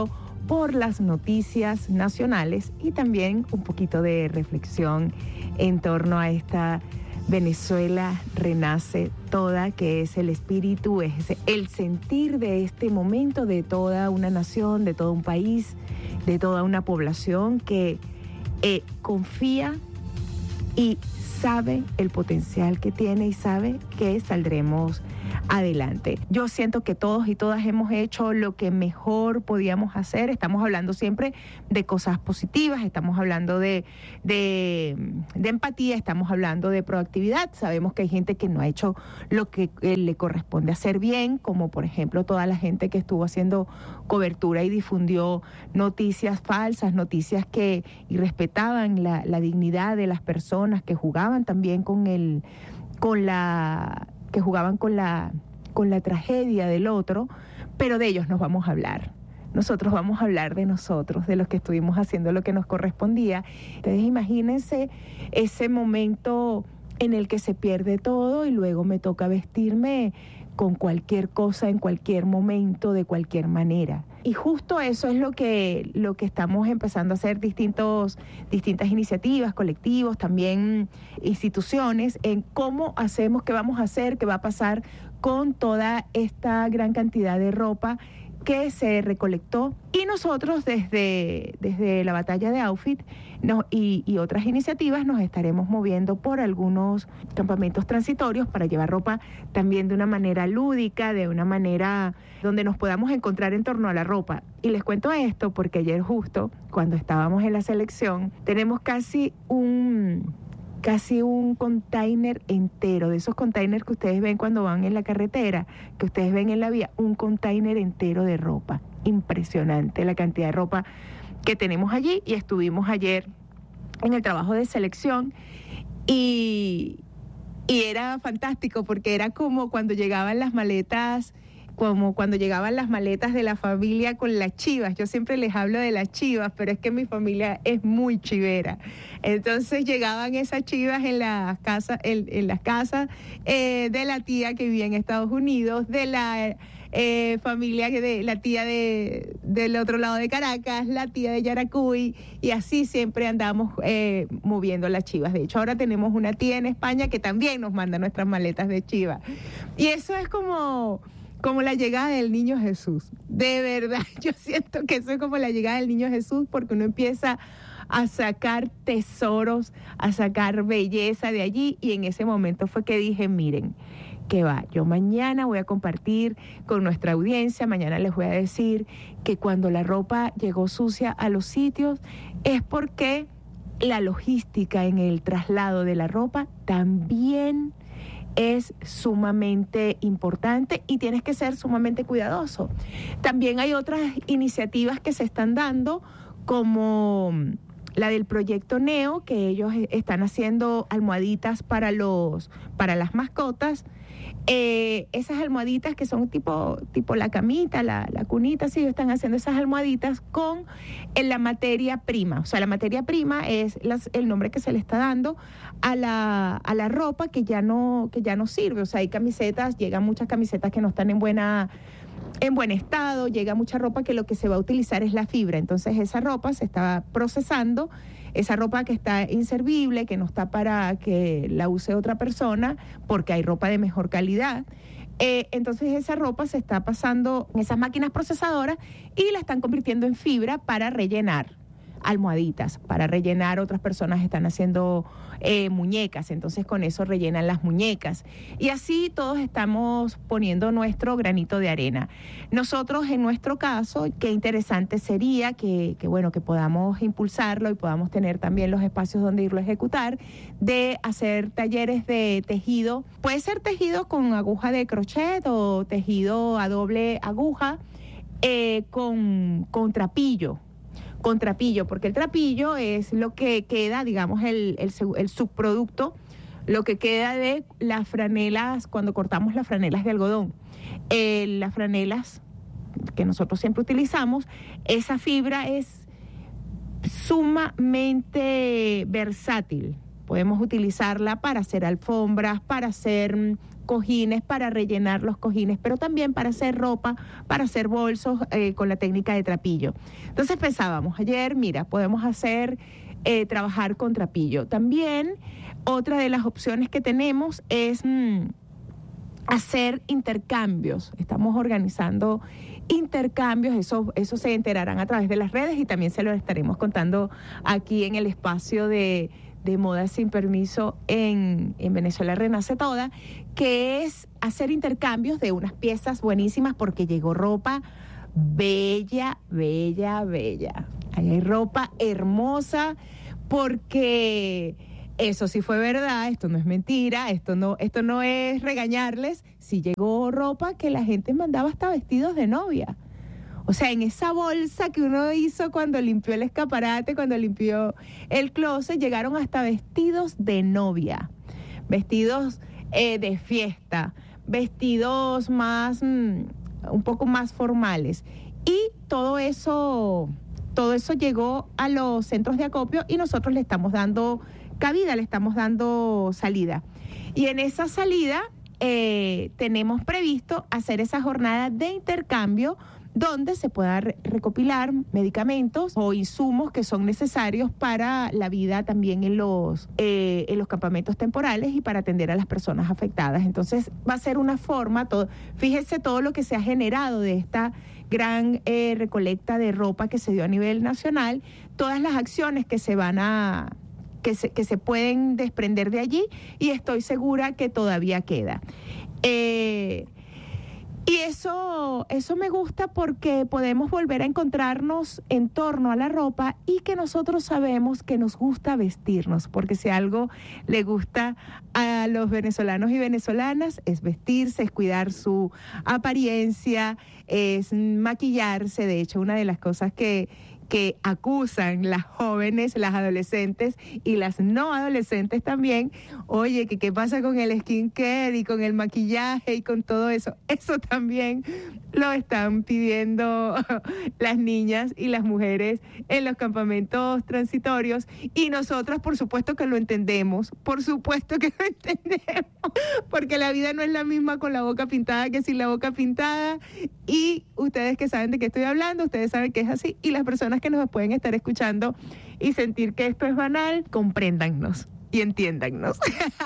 por las noticias nacionales y también un poquito de reflexión en torno a esta Venezuela renace toda, que es el espíritu, es el sentir de este momento de toda una nación, de todo un país, de toda una población que eh, confía y sabe el potencial que tiene y sabe que saldremos adelante. Yo siento que todos y todas hemos hecho lo que mejor podíamos hacer. Estamos hablando siempre de cosas positivas, estamos hablando de, de, de empatía, estamos hablando de proactividad. Sabemos que hay gente que no ha hecho lo que eh, le corresponde hacer bien, como por ejemplo toda la gente que estuvo haciendo cobertura y difundió noticias falsas, noticias que irrespetaban la, la dignidad de las personas, que jugaban también con el, con la que jugaban con la, con la tragedia del otro, pero de ellos nos vamos a hablar. Nosotros vamos a hablar de nosotros, de los que estuvimos haciendo lo que nos correspondía. Entonces imagínense ese momento en el que se pierde todo y luego me toca vestirme con cualquier cosa, en cualquier momento, de cualquier manera. Y justo eso es lo que, lo que estamos empezando a hacer distintos, distintas iniciativas, colectivos, también instituciones, en cómo hacemos, qué vamos a hacer, qué va a pasar con toda esta gran cantidad de ropa que se recolectó. Y nosotros desde, desde la batalla de Outfit no, y, y otras iniciativas nos estaremos moviendo por algunos campamentos transitorios para llevar ropa también de una manera lúdica, de una manera donde nos podamos encontrar en torno a la ropa. Y les cuento esto porque ayer justo, cuando estábamos en la selección, tenemos casi un... casi un container entero, de esos containers que ustedes ven cuando van en la carretera, que ustedes ven en la vía, un container entero de ropa. Impresionante la cantidad de ropa que tenemos allí, y estuvimos ayer en el trabajo de selección y, y era fantástico porque era como cuando llegaban las maletas como cuando llegaban las maletas de la familia con las chivas. Yo siempre les hablo de las chivas, pero es que mi familia es muy chivera. Entonces llegaban esas chivas en las casas, en, en las casas eh, de la tía que vivía en Estados Unidos, de la eh, familia, de la tía de, del otro lado de Caracas, la tía de Yaracuy, y así siempre andamos eh, moviendo las chivas. De hecho, ahora tenemos una tía en España que también nos manda nuestras maletas de chiva. Y eso es como... como la llegada del niño Jesús. De verdad, yo siento que eso es como la llegada del niño Jesús, porque uno empieza a sacar tesoros, a sacar belleza de allí, y en ese momento fue que dije, miren, que va, yo mañana voy a compartir con nuestra audiencia, mañana les voy a decir que cuando la ropa llegó sucia a los sitios es porque la logística en el traslado de la ropa también es sumamente importante y tienes que ser sumamente cuidadoso. También hay otras iniciativas que se están dando, como la del proyecto Neo, que ellos están haciendo almohaditas para los para las mascotas. Eh, esas almohaditas que son tipo, tipo la camita, la, la cunita, sí, ellos están haciendo esas almohaditas con en la materia prima. O sea, la materia prima es las, el nombre que se le está dando a la, a la ropa que ya no, que ya no sirve. O sea, hay camisetas, llegan muchas camisetas que no están en buena, en buen estado, llega mucha ropa que lo que se va a utilizar es la fibra. Entonces esa ropa se está procesando, esa ropa que está inservible, que no está para que la use otra persona, porque hay ropa de mejor calidad. Eh, entonces esa ropa se está pasando en esas máquinas procesadoras y la están convirtiendo en fibra para rellenar almohaditas, para rellenar. Otras personas están haciendo eh, muñecas, entonces con eso rellenan las muñecas. Y así todos estamos poniendo nuestro granito de arena. Nosotros, en nuestro caso, qué interesante sería que, que bueno, que podamos impulsarlo y podamos tener también los espacios donde irlo a ejecutar, de hacer talleres de tejido. Puede ser tejido con aguja de crochet o tejido a doble aguja eh, con, con trapillo. Con trapillo, porque el trapillo es lo que queda, digamos, el, el, el subproducto, lo que queda de las franelas, cuando cortamos las franelas de algodón. Eh, las franelas que nosotros siempre utilizamos, esa fibra es sumamente versátil. Podemos utilizarla para hacer alfombras, para hacer cojines para rellenar los cojines, pero también para hacer ropa, para hacer bolsos eh, con la técnica de trapillo. Entonces pensábamos, ayer, mira, podemos hacer, eh, trabajar con trapillo. También otra de las opciones que tenemos es mmm, hacer intercambios. Estamos organizando intercambios, eso, eso se enterarán a través de las redes y también se lo estaremos contando aquí en el espacio de, de Moda Sin Permiso en, en Venezuela Renace Toda, que es hacer intercambios de unas piezas buenísimas porque llegó ropa bella, bella, bella. Ahí hay ropa hermosa porque... Eso sí fue verdad, esto no es mentira, esto no, esto no es regañarles. Sí llegó ropa que la gente mandaba hasta vestidos de novia. O sea, en esa bolsa que uno hizo cuando limpió el escaparate, cuando limpió el closet, llegaron hasta vestidos de novia, vestidos eh, de fiesta, vestidos más, mmm, un poco más formales. Y todo eso, todo eso llegó a los centros de acopio y nosotros le estamos dando cabida, le estamos dando salida. Y en esa salida eh, tenemos previsto hacer esa jornada de intercambio donde se pueda re- recopilar medicamentos o insumos que son necesarios para la vida también en los, eh, en los campamentos temporales y para atender a las personas afectadas. Entonces va a ser una forma, todo, fíjense todo lo que se ha generado de esta gran eh, recolecta de ropa que se dio a nivel nacional, todas las acciones que se van a... Que se, que se pueden desprender de allí y estoy segura que todavía queda. Eh, y eso, eso me gusta porque podemos volver a encontrarnos en torno a la ropa y que nosotros sabemos que nos gusta vestirnos, porque si algo le gusta a los venezolanos y venezolanas es vestirse, es cuidar su apariencia, es maquillarse. De hecho, una de las cosas que... que acusan las jóvenes, las adolescentes y las no adolescentes también, oye, que qué pasa con el skincare y con el maquillaje y con todo eso. Eso también lo están pidiendo las niñas y las mujeres en los campamentos transitorios y nosotras por supuesto que lo entendemos, por supuesto que lo entendemos, porque la vida no es la misma con la boca pintada que sin la boca pintada y ustedes que saben de qué estoy hablando, ustedes saben que es así y las personas que nos pueden estar escuchando y sentir que esto es banal, compréndannos y entiéndannos.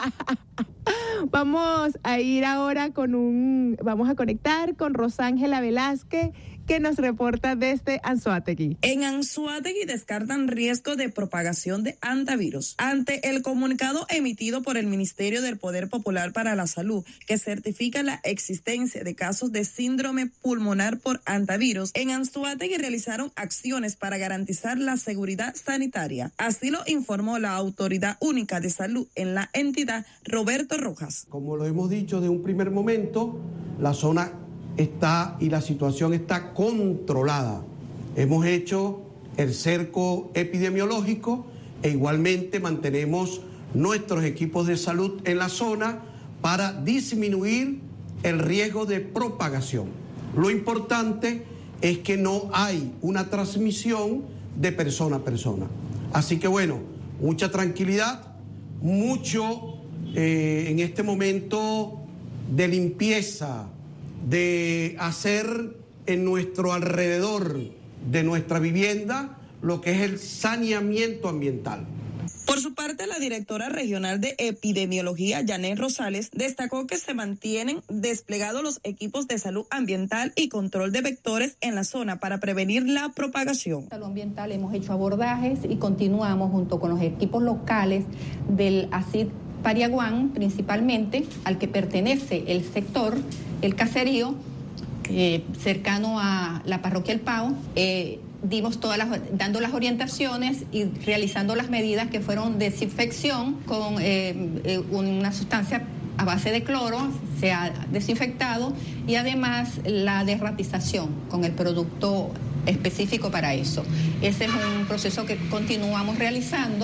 Vamos a ir ahora con un, vamos a conectar con Rosángela Velázquez, que nos reporta desde Anzoátegui. En Anzoátegui descartan riesgo de propagación de hantavirus. Ante el comunicado emitido por el Ministerio del Poder Popular para la Salud, que certifica la existencia de casos de síndrome pulmonar por hantavirus, en Anzoátegui realizaron acciones para garantizar la seguridad sanitaria. Así lo informó la Autoridad Única de Salud en la entidad, Roberto Rojas. Como lo hemos dicho de un primer momento, la zona está y la situación está controlada. Hemos hecho el cerco epidemiológico e igualmente mantenemos nuestros equipos de salud en la zona para disminuir el riesgo de propagación. Lo importante es que no hay una transmisión de persona a persona. Así que bueno, mucha tranquilidad, mucho eh, en este momento de limpieza, de hacer en nuestro alrededor de nuestra vivienda lo que es el saneamiento ambiental. Por su parte, la directora regional de epidemiología, Janet Rosales, destacó que se mantienen desplegados los equipos de salud ambiental y control de vectores en la zona para prevenir la propagación. En salud ambiental hemos hecho abordajes y continuamos junto con los equipos locales del A C I D Pariaguán, principalmente, al que pertenece el sector, el caserío, eh, cercano a la parroquia El Pao, eh, dimos todas las, dando las orientaciones y realizando las medidas que fueron desinfección con eh, eh, una sustancia a base de cloro, se ha desinfectado, y además la derratización con el producto específico para eso. Ese es un proceso que continuamos realizando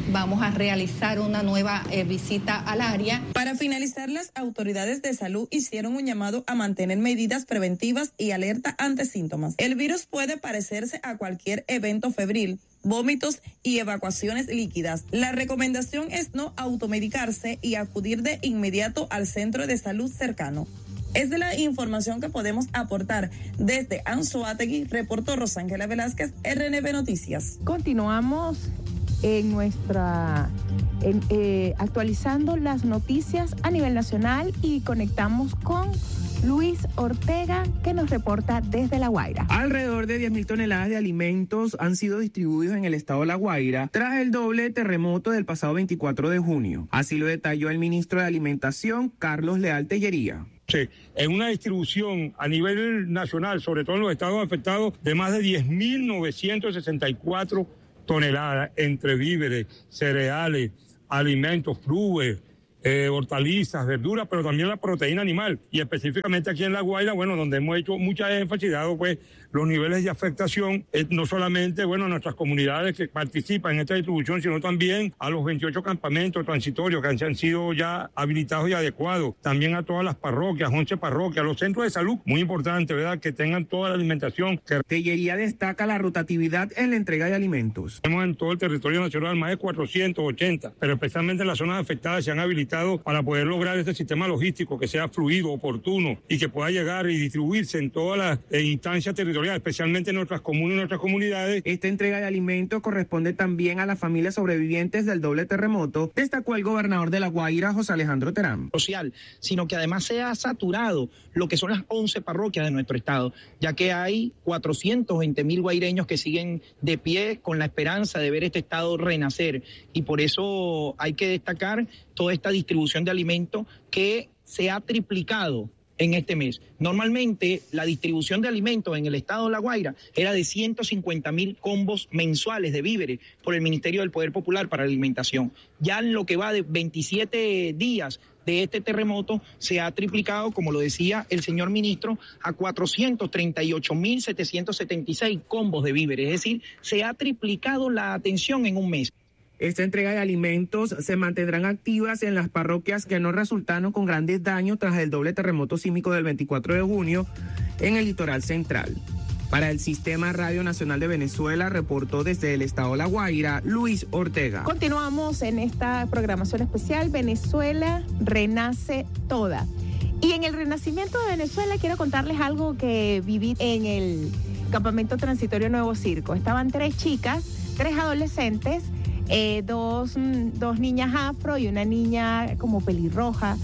vamos a realizar una nueva eh, visita al área. Para finalizar, las autoridades de salud hicieron un llamado a mantener medidas preventivas y alerta ante síntomas. El virus puede parecerse a cualquier evento febril, vómitos y evacuaciones líquidas. La recomendación es no automedicarse y acudir de inmediato al centro de salud cercano. Es de la información que podemos aportar desde Anzoátegui, reportó Rosángela Velázquez, R N B Noticias. Continuamos en nuestra en, eh, actualizando las noticias a nivel nacional y conectamos con Luis Ortega, que nos reporta desde La Guaira. Alrededor de diez mil toneladas de alimentos han sido distribuidos en el estado de La Guaira tras el doble terremoto del pasado veinticuatro de junio. Así lo detalló el ministro de Alimentación, Carlos Leal Tellería. Sí, en una distribución a nivel nacional, sobre todo en los estados afectados, de más de diez mil novecientos sesenta y cuatro toneladas entre víveres, cereales, alimentos, frutas, eh, hortalizas, verduras, pero también la proteína animal. Y específicamente aquí en La Guaira, bueno, donde hemos hecho mucha énfasis, dado pues los niveles de afectación, eh, no solamente, bueno, nuestras comunidades que participan en esta distribución, sino también a los veintiocho campamentos transitorios que han, han sido ya habilitados y adecuados, también a todas las parroquias, once parroquias, los centros de salud, muy importante, ¿verdad?, que tengan toda la alimentación. Tellería destaca la rotatividad en la entrega de alimentos. Tenemos en todo el territorio nacional más de cuatrocientos ochenta, pero especialmente en las zonas afectadas se han habilitado para poder lograr este sistema logístico que sea fluido, oportuno y que pueda llegar y distribuirse en todas las eh, instancias territoriales, especialmente en nuestras comunas y nuestras comunidades. Esta entrega de alimentos corresponde también a las familias sobrevivientes del doble terremoto, destacó el gobernador de La Guaira, José Alejandro Terán. Social, sino que además se ha saturado lo que son las once parroquias de nuestro estado, ya que hay cuatrocientos veinte mil guaireños que siguen de pie con la esperanza de ver este estado renacer, y por eso hay que destacar toda esta distribución de alimentos que se ha triplicado en este mes. Normalmente la distribución de alimentos en el estado de La Guaira era de ciento cincuenta mil combos mensuales de víveres por el Ministerio del Poder Popular para la Alimentación. Ya en lo que va de veintisiete días de este terremoto se ha triplicado, como lo decía el señor ministro, a cuatrocientos treinta y ocho mil setecientos setenta y seis combos de víveres. Es decir, se ha triplicado la atención en un mes. Esta entrega de alimentos se mantendrán activas en las parroquias que no resultaron con grandes daños tras el doble terremoto sísmico del veinticuatro de junio en el litoral central. Para el Sistema Radio Nacional de Venezuela, reportó desde el estado de La Guaira, Luis Ortega. Continuamos en esta programación especial, Venezuela renace toda. Y en el renacimiento de Venezuela quiero contarles algo que viví en el campamento transitorio Nuevo Circo. Estaban tres chicas, tres adolescentes, Eh, dos, dos niñas afro y una niña como pelirroja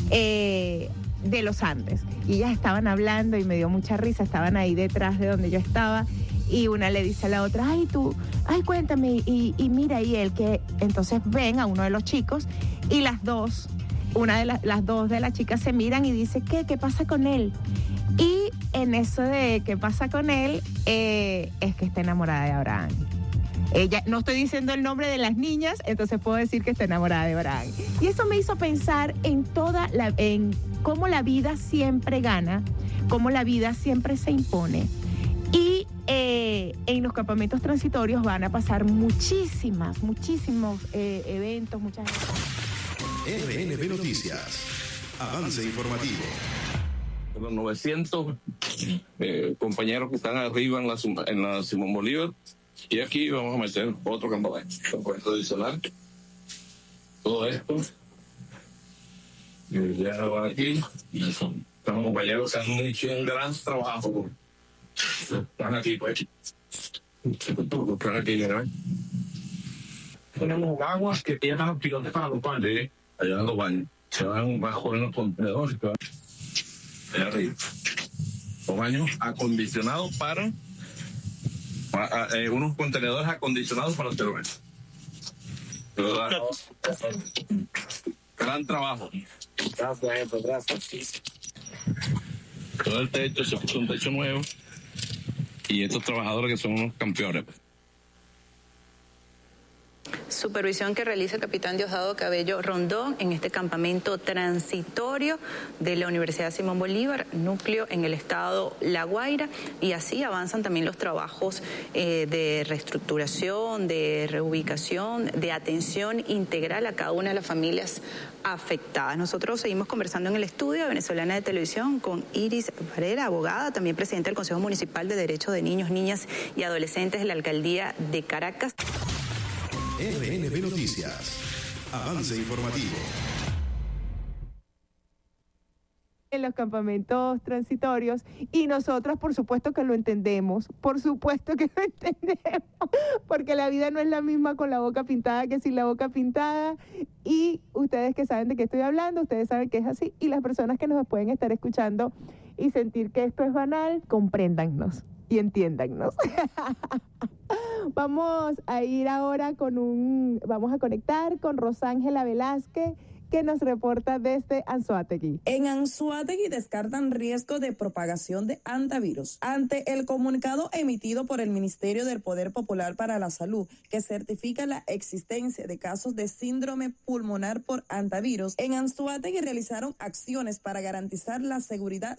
eh, de los Andes. Y ellas estaban hablando y me dio mucha risa, estaban ahí detrás de donde yo estaba y una le dice a la otra, ay tú, ay cuéntame, y, y mira, y él que entonces ven a uno de los chicos y las dos, una de la, las dos de las chicas se miran y dice, ¿qué? ¿Qué pasa con él? Y en eso de qué pasa con él, eh, es que está enamorada de Abraham. Ella, no estoy diciendo el nombre de las niñas, entonces puedo decir que está enamorada de Abraham. Y eso me hizo pensar en toda la, en cómo la vida siempre gana, cómo la vida siempre se impone. Y eh, en los campamentos transitorios van a pasar muchísimas, muchísimos eh, eventos, muchas. R N B Noticias, avance informativo. Los novecientos eh, compañeros que están arriba en la, en la Simón Bolívar. Y aquí vamos a meter otro campamento, campamento adicional. Todo esto. Y ya van aquí. Y son los compañeros que han hecho un gran trabajo. Están aquí, pues. Están aquí, ¿verdad? Tenemos aguas que ya están los pilotes para los baños. Sí, allá en los baños. Se van bajo en los contenedores. Allá arriba. Los baños acondicionados para. A, a, eh, unos contenedores acondicionados para cerveza. Gran trabajo. Gracias, gracias. Todo el techo se puso un techo nuevo y estos trabajadores que son unos campeones. supervisión que realiza el capitán Diosdado Cabello Rondón en este campamento transitorio de la Universidad Simón Bolívar, núcleo en el estado La Guaira, y así avanzan también los trabajos eh, de reestructuración, de reubicación, de atención integral a cada una de las familias afectadas. Nosotros seguimos conversando en el estudio Venezolana de Televisión con Iris Varela, abogada, también presidenta del Consejo Municipal de Derechos de Niños, Niñas y Adolescentes de la Alcaldía de Caracas. R N B Noticias. Avance informativo. En los campamentos transitorios, y nosotros por supuesto que lo entendemos, por supuesto que lo entendemos, porque la vida no es la misma con la boca pintada que sin la boca pintada, y ustedes que saben de qué estoy hablando, ustedes saben que es así, y las personas que nos pueden estar escuchando y sentir que esto es banal, compréndannos y entiéndannos. Vamos a ir ahora con un, vamos a conectar con Rosángela Velázquez, que nos reporta desde Anzoátegui. En Anzoátegui descartan riesgo de propagación de hantavirus. Ante el comunicado emitido por el Ministerio del Poder Popular para la Salud, que certifica la existencia de casos de síndrome pulmonar por hantavirus, en Anzoátegui realizaron acciones para garantizar la seguridad